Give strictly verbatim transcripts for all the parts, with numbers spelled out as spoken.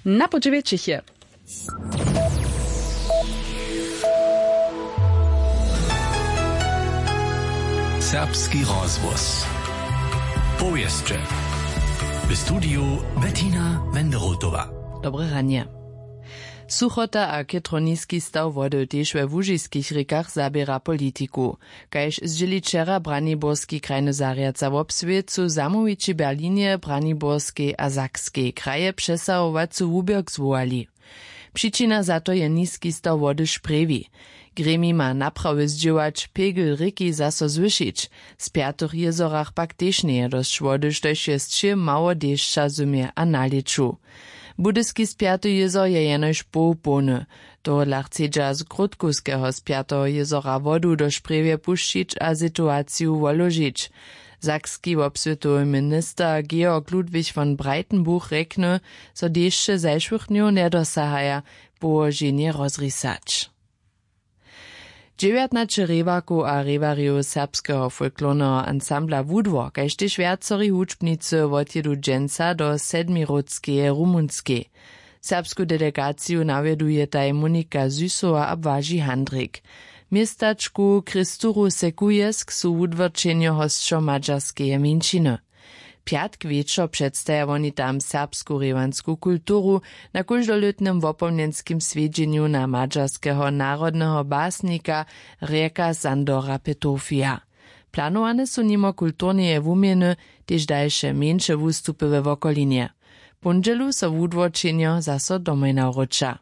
Na podziwiecie. Serbski rozvoz. Powieszcze. W studiu Bettina Wenderotowa. Dobre ranie. Suchota a ketroniski staw wody też we łużyskich rykach zabiera politiku. Kajż zdjęli wczera Braniborski krajny zariadca w obswiedcu zamowici Berlinie, Braniborskie a Sakskie kraje przesahować su wubierk zwołali. Przyczyna za to je niski staw wody szprewi. Gremi ma naprawy zdziałać, pegel ryki zaso zwyšić. Z piatych jezorach pak też nie je dość wody, štož jest trzy mało deszcza zumie a naliczu. Budyski z piaty jezor je jenož połpony. To dla chcedza z Krótkuskiego z piatego jezora wodu do szprewie puścić a sytuaciju woložić. Sakski obsvětowy minister Georg Ludwig von Breitenbuch rekne, so dešće zajšłych dniu nie dosahaja położenie rozrysać. dziewiętnaście rewaków a rewariów serbskiego folklornego ansambla Wudwo, kaž tež viaceri hudžbnicy wotjedu dženca do Sedmirodskie Rumunskie. Serbsku delegaciju nawieduje taj Monika Zysova a Błażej Handrik. Miestačku Kristuru Sekujesk su wudworčenjo hostčo mađarskeje mjeńšiny. Piatk wieczor przedstawia oni tam serbsku-rewansku kulturu na kuždoletnym wopomnienskim swiedźeniu na mađarskiego narodnego basnika Reka Sandora Petofija. Planowane su nimo kulturneje wumieny, tež dalsze mniejsze wustupy we wokolinie. Punđelu so wudworčenjo zaso domoj nawróca.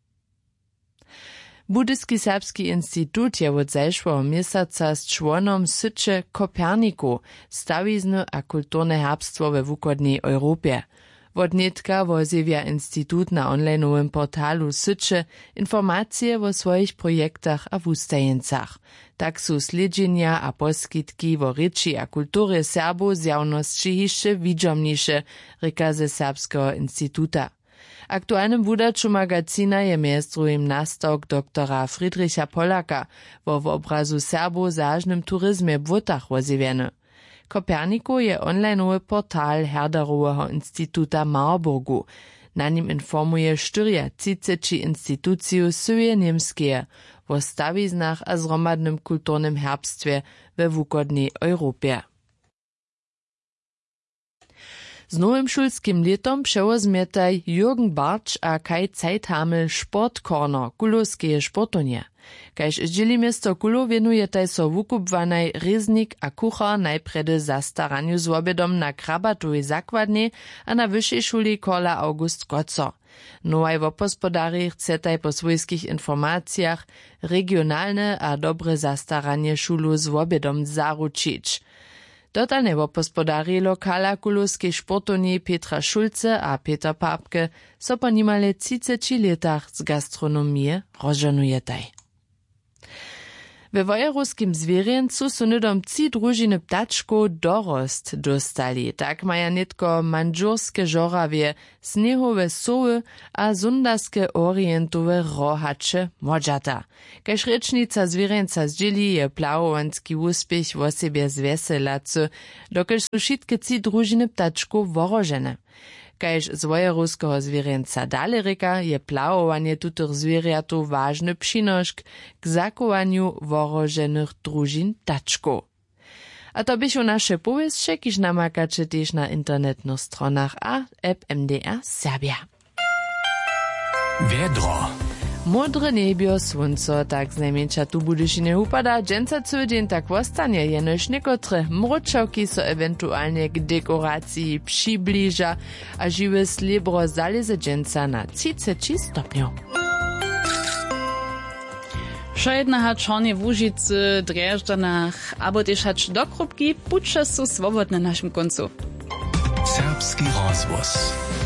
Budyski Serbski Institut je od zajšłego mjesaca z członom Syče Koperniku, stawizne a kulturne herbstwo we wukodnej Europie. Od netka wozjewia Institut na online'owym portalu Syče informacje o swoich projektach a wustajencach. Tak su sledźenja a poskitki o ryči a kultury Serbo z javnosti hišće widomniejsze, reka ze Serbskiego Instituta. Aktualnym wudaču magazina je mjez drugim nastok doktora Friedricha Polaka wo w obrazu Serbo zažnym turizmie w Wotach wozjewieny. Koperniku je online'owy portal Herderowego Instituta Marburgu. Na nim informuje czterdzieści instytuciju syje niemskie wo stawiznach a zromadnym kulturnym herbstwie we wukodnej Europie. Z nowym szulskim letom przewozmietaj Jürgen Bartsch a Kai Zeithamel Sportcorner, kulowskie sportonie. Kajż zdjęli miasto Kulo wienuje so wukupwanej reznik a kuchar najpredy za staraniu z obiedom na krabatowej zakładnej a na wyższej szuli Korla August Koco. Nowaj wopospodari chcetaj po swojskich informacjach regionalne a dobre zastaranie szulu z obiedom zaručić. Dotalne wopospodari lokala kulowskiej sportowni Petra Schulze a Peter Papke so po nimale trzydziestu latach z gastronomii rozżenujetaj. We wojeruskim zwierzęcu su nydom trzy drużyny ptaczków dorost dostali. Tak maja nitko mandżurskie żorawie, snehowe soły a zundarskie orientowe rohacze modżata. Kaž rečnica zwierzęca zdjeli je plawowanski uspěch wo siebie zveselacy, dokelž su šitke trzy drużyny ptaczków worożene. Kaž z wojeruskiego zwierzęca dale reka je plawowanie tutych zwierjatów ważny przynoszk k zakowaniu woroženych družin ptaczków. A to byś u nasze powieście, kiż namakacie też na internetnych stronach a app M D R Serbia. Vedro. Modre niebio, słonco, tak znajmniejsza tu budyšine upada, dżęca cały dzień tak wostanie, jenož niekotre mroczałki so ewentualnie k dekoracji przybliża, a żywe slibro zaleze dżęca na trzydzieści stopniów. Šojedna hač hornje v Łužicy, Dreždanach, abo też hač do Krupki, puča su swobodne na naszym koncu. Serbski rozvoz.